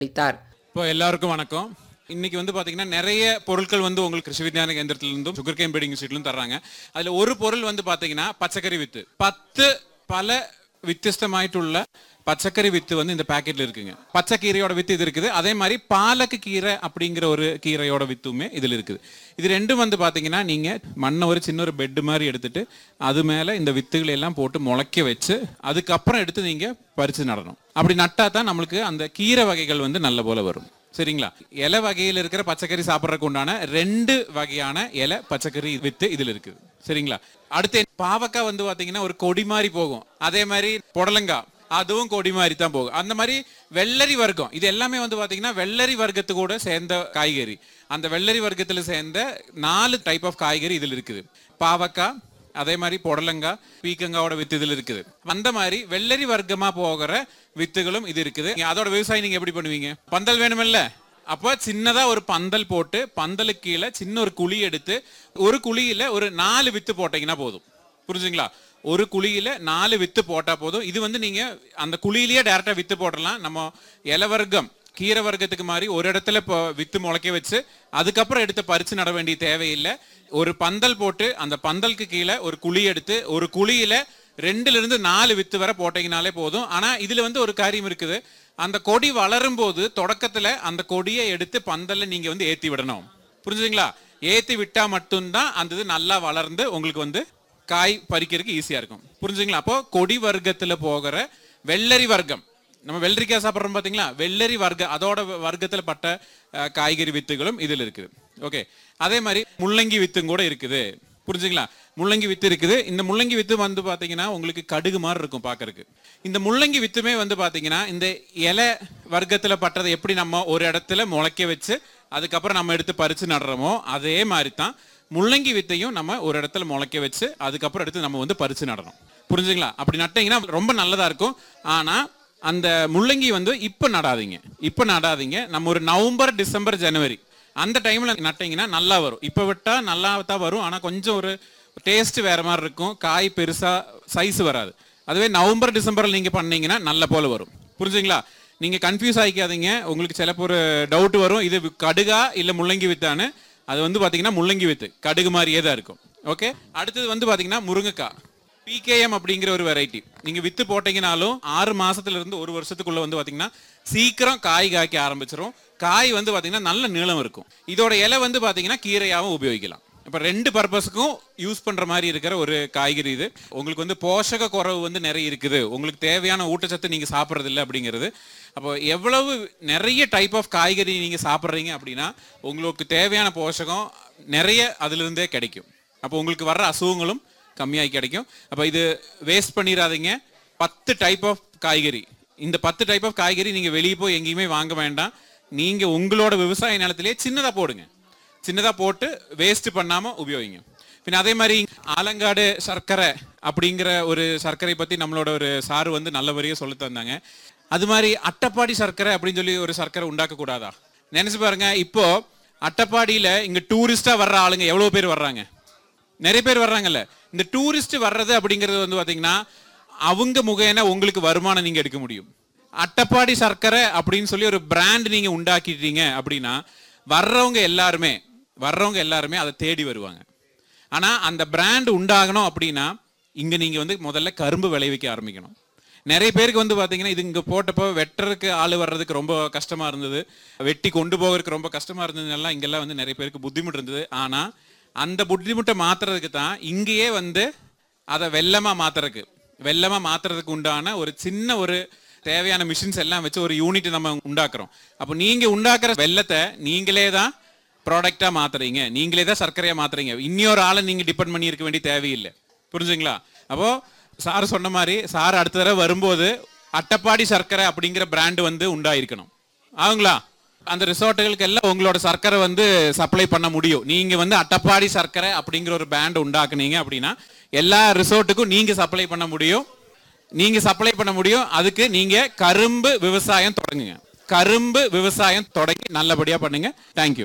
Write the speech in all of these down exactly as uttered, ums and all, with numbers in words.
அளித்தார். இப்போ எல்லாருக்கும் வணக்கம். இன்னைக்கு வந்து பாத்தீங்கன்னா நிறைய பொருட்கள் வந்து உங்களுக்கு கிருஷி விஞ்ஞான கேந்திரத்திலிருந்தும் சுகர் கேன் பீடிங் இன்ஸ்டியூட்லயும் தர்றாங்க. அதுல ஒரு பொருள் வந்து பாத்தீங்கன்னா பச்சைக்கறி வித்து. பத்து பல வித்தியாசமாയിട്ടുള്ള பச்சைக்கறி வித்து வந்து இந்த பாக்கெட்ல இருக்குங்க. பச்சை கீரையோட வித்து இது இருக்குது. அதே மாதிரி பாலக்கு கீரை அப்படிங்கிற ஒரு கீரையோட வித்துமே இதுல இருக்குது. இது ரெண்டும் வந்து பாத்தீங்கன்னா நீங்க மண்ணை ஒரு சின்ன ஒரு பெட் மாதிரி எடுத்துட்டு அது மேல இந்த வித்துகளை எல்லாம் போட்டு முளைக்க வச்சு அதுக்கப்புறம் எடுத்து நீங்க பறிச்சு நடணும். அப்படி நட்டா தான் நம்மளுக்கு அந்த கீரை வகைகள் வந்து நல்ல போல வரும். சரிங்களா? இலை வகையில் இருக்கிற பச்சைக்கறி சாப்பிட்றதுக்கு உண்டான ரெண்டு வகையான இலை பச்சைக்கறி வித்து இதுல இருக்குது. சரிங்களா? அடுத்து பாவக்காய் வந்து பாத்தீங்கன்னா ஒரு கொடி மாதிரி போகும். அதே மாதிரி புடலங்காய் அதுவும் கொடி மாதிரி தான் போகும். அந்த மாதிரி வெள்ளரி வர்க்கம் இது எல்லாமே வந்து பாத்தீங்கன்னா வெள்ளரி வர்க்கத்து கூட சேர்ந்த காய்கறி. அந்த வெள்ளரி வர்க்கத்துல சேர்ந்த நாலு டைப் ஆஃப் காய்கறி இதுல இருக்குது. பாவக்காய், அதே மாதிரி புடலங்காய், பீக்கங்காவோட வித்து இதுல இருக்குது. அந்த மாதிரி வெள்ளரி வர்க்கமா போகிற வித்துகளும் இது இருக்குது. அதோட விவசாயம் நீங்க எப்படி பண்ணுவீங்க? பந்தல் வேணுமில்ல? அப்ப சின்னதா ஒரு பந்தல் போட்டு பந்தலுக்கு கீழே சின்ன ஒரு குழி எடுத்து ஒரு குழியில ஒரு நாலு வித்து போட்டீங்கன்னா போதும். புரிஞ்சுங்களா? ஒரு குழியில நாலு வித்து போட்டா போதும். இது வந்து நீங்க அந்த குழியிலேயே டைரக்டா வித்து போடலாம். நம்ம இலை வர்க்கம் கீரை வர்க்கத்துக்கு மாதிரி ஒரு இடத்துல வித்து முளைக்க வச்சு அதுக்கப்புறம் எடுத்து பறிச்சு நட வேண்டிய தேவையில்லை. ஒரு பந்தல் போட்டு அந்த பந்தலுக்கு கீழே ஒரு குழி எடுத்து ஒரு குழியில ரெண்டுல இருந்து நாலு வித்து வரை போட்டீங்கனாலே போதும். ஆனா இதுல வந்து ஒரு காரியம் இருக்குது. அந்த கொடி வளரும் போது தொடக்கத்துல அந்த கொடியை எடுத்து பந்தல்ல நீங்க வந்து ஏத்தி விடணும். புரிஞ்சுதுங்களா? ஏத்தி விட்டா மட்டும்தான் அந்த இது நல்லா வளர்ந்து உங்களுக்கு வந்து காய் பறிக்கிறதுக்கு ஈஸியா இருக்கும். புரிஞ்சுங்களா? அப்போ கொடி வர்க்கத்துல போகிற வெள்ளரி வர்க்கம், நம்ம வெள்ளரிக்காய் சாப்பிட்றோம் பாத்தீங்களா, வெள்ளரி வர்க்கம் அதோட வர்க்கத்துல பட்ட காய்கறி வித்துகளும் இதுல இருக்குது. ஓகே. அதே மாதிரி முள்ளங்கி வித்தும் கூட இருக்குது. புரிஞ்சுங்களா? முள்ளங்கி வித்து இருக்குது. இந்த முள்ளங்கி வித்து வந்து பாத்தீங்கன்னா உங்களுக்கு கடுகு மாதிரி இருக்கும் பாக்குறதுக்கு. இந்த முள்ளங்கி வித்துமே வந்து பாத்தீங்கன்னா இந்த இலை வர்க்கத்துல பட்டதை எப்படி நம்ம ஒரு இடத்துல முளைக்க வச்சு அதுக்கப்புறம் நம்ம எடுத்து பறிச்சு நடுறோமோ அதே மாதிரி தான் முள்ளங்கி வித்தையும் நம்ம ஒரு இடத்துல முளைக்க வச்சு அதுக்கப்புறம் எடுத்து நம்ம வந்து பறிச்சு நடணும். புரிஞ்சுங்களா? அப்படி நட்டீங்கன்னா ரொம்ப நல்லதா இருக்கும். ஆனா அந்த முள்ளங்கி வந்து இப்ப நடாதீங்க. இப்ப நடாதீங்க. நம்ம ஒரு நவம்பர், டிசம்பர், ஜனவரி அந்த டைம்ல நட்டீங்கன்னா நல்லா வரும். இப்ப விட்டா நல்லா தான் வரும். ஆனா கொஞ்சம் ஒரு டேஸ்ட் வேற மாதிரி இருக்கும். காய் பெருசா சைஸ் வராது. அதுவே நவம்பர், டிசம்பர்ல நீங்க பண்ணீங்கன்னா நல்ல போல வரும். புரிஞ்சுங்களா? நீங்க கன்ஃபியூஸ் ஆகிக்காதீங்க. உங்களுக்கு சிலப்போ ஒரு டவுட் வரும், இது கடுகா இல்ல முள்ளங்கி வித்தான்னு. அது வந்து பாத்தீங்கன்னா முள்ளங்கி வித்து கடுகு மாதிரியே தான் இருக்கும். ஓகே. அடுத்தது வந்து பாத்தீங்கன்னா முருங்கைக்காய் பிகேஎம் அப்படிங்கிற ஒரு வெரைட்டி. நீங்க வித்து போட்டீங்கனாலும் ஆறு மாசத்துல இருந்து ஒரு வருஷத்துக்குள்ள வந்து பாத்தீங்கன்னா சீக்கிரம் காய் காய்க்க ஆரம்பிச்சிடும். காய் வந்து பாத்தீங்கன்னா நல்ல நீளம் இருக்கும். இதோட இலை வந்து பாத்தீங்கன்னா கீரையாவும் உபயோகிக்கலாம். இப்ப ரெண்டு பர்பஸுக்கும் யூஸ் பண்ற மாதிரி இருக்கிற ஒரு காய்கறி இது. உங்களுக்கு வந்து போஷக குறைவு வந்து நிறைய இருக்குது, உங்களுக்கு தேவையான ஊட்டச்சத்து நீங்க சாப்பிட்றது இல்லை அப்படிங்கிறது. அப்போ எவ்வளவு நிறைய டைப் ஆஃப் காய்கறி நீங்க சாப்பிட்றீங்க அப்படின்னா உங்களுக்கு தேவையான போஷகம் நிறைய அதுல இருந்தே கிடைக்கும். அப்போ உங்களுக்கு வர்ற அசுகங்களும் கம்மியாகி கிடைக்கும். அப்போ இது வேஸ்ட் பண்ணிடாதீங்க. பத்து டைப் ஆஃப் காய்கறி, இந்த பத்து டைப் ஆஃப் காய்கறி நீங்க வெளியே போய் எங்கேயுமே வாங்க வேண்டாம். நீங்க உங்களோட விவசாய நிலத்திலே சின்னதா போடுங்க. சின்னதா போட்டு வேஸ்ட் பண்ணாம உபயோகிங்க. பின்ன அதே மாதிரி ஆலங்காடு சர்க்கரை அப்படிங்கிற ஒரு சர்க்கரை பத்தி நம்மளோட ஒரு சாரு வந்து நல்ல வரைய சொல்லி தந்தாங்க. அது மாதிரி அட்டப்பாடி சர்க்கரை அப்படின்னு சொல்லி ஒரு சர்க்கரை உண்டாக்க கூடாதா? நினைச்சு பாருங்க. இப்போ அட்டப்பாடியில இங்க டூரிஸ்டா வர்ற ஆளுங்க எவ்வளவு பேர் வர்றாங்க? நிறைய பேர் வர்றாங்கல்ல. இந்த டூரிஸ்ட் வர்றது அப்படிங்கிறது வந்து பாத்தீங்கன்னா அவங்க முகேன உங்களுக்கு வருமானம் நீங்க எடுக்க முடியும். அட்டப்பாடி சர்க்கரை அப்படின்னு சொல்லி ஒரு பிராண்ட் நீங்க உண்டாக்கிட்டீங்க அப்படின்னா வர்றவங்க எல்லாருமே வர்றவங்க எல்லாருமே அதை தேடி வருவாங்க. ஆனா அந்த பிராண்ட் உண்டாகணும் அப்படின்னா இங்க நீங்க வந்து முதல்ல கரும்பு விளைவிக்க ஆரம்பிக்கணும். நிறைய பேருக்கு வந்து பாத்தீங்கன்னா இது இங்க போட்டப்போ வெட்டுறதுக்கு ஆள் வர்றதுக்கு ரொம்ப கஷ்டமா இருந்தது, வெட்டி கொண்டு போகிறதுக்கு ரொம்ப கஷ்டமா இருந்ததுனால இங்கெல்லாம் வந்து நிறைய பேருக்கு புத்திமுட்டு இருந்தது. ஆனா அந்த புத்திமுட்டை மாத்துறதுக்கு தான் இங்கேயே வந்து அதை வெள்ளமா மாத்துறதுக்கு வெள்ளமா மாத்துறதுக்கு உண்டான ஒரு சின்ன ஒரு தேவையான மிஷின்ஸ் எல்லாம் வச்சு ஒரு யூனிட் நம்ம உண்டாக்குறோம். அப்போ நீங்க உண்டாக்குற வெள்ளத்தை நீங்களே தான் ப்ராடக்டா மாத்துறீங்க, நீங்களே தான் சர்க்கரையா மாத்துறீங்க. இன்னொரு ஆளை நீங்க டிபெண்ட் பண்ணி இருக்க வேண்டிய தேவையில்லை. புரிஞ்சுங்களா? அப்போ சார் சொன்ன மாதிரி சார் அடுத்த தடவை வரும்போது அட்டப்பாடி சர்க்கரை அப்படிங்கிற பிராண்ட் வந்து உண்டாயிருக்கணும். ஆகுங்களா? அந்த ரிசார்ட்டுகளுக்கு எல்லாம் உங்களோட சர்க்கரை வந்து சப்ளை பண்ண முடியும். நீங்க வந்து அட்டப்பாடி சர்க்கரை அப்படிங்கிற ஒரு பிராண்ட் உண்டாக்குனீங்க அப்படின்னா எல்லா ரிசார்ட்டுக்கும் நீங்க சப்ளை பண்ண முடியும். நீங்க சப்ளை பண்ண முடியும். அதுக்கு நீங்க கரும்பு விவசாயம் தொடங்குங்க. கரும்பு விவசாயம் தொடங்கி நல்லபடியா பண்ணுங்க. தேங்க்யூ.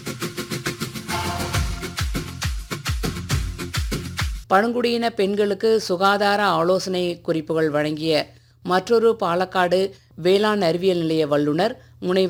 பழங்குடியின பெண்களுக்கு சுகாதார ஆலோசனை குறிப்புகள் வழங்கிய மற்றொரு பாலக்காடு வேளாண் அறிவியல் நிலைய வல்லுநர் முனைவர்